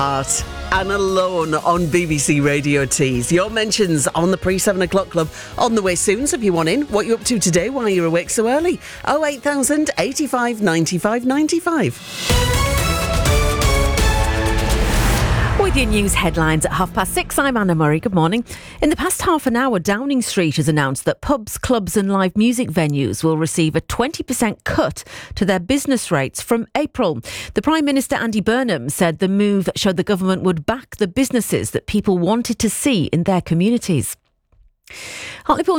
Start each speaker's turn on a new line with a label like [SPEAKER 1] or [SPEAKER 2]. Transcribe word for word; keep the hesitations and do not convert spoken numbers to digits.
[SPEAKER 1] Art and Alone on B B C Radio Tees. Your mentions on the pre-seven o'clock club on the way soon, so if you want in, what you up to today while you're awake so early? oh eight thousand, eighty-five, ninety-five, ninety-five.
[SPEAKER 2] With your news headlines at half past six, I'm Anna Murray. Good morning. In the past half an hour, Downing Street has announced that pubs, clubs and live music venues will receive a twenty percent cut to their business rates from April. The Prime Minister, Andy Burnham, said the move showed the government would back the businesses that people wanted to see in their communities. Hartlepool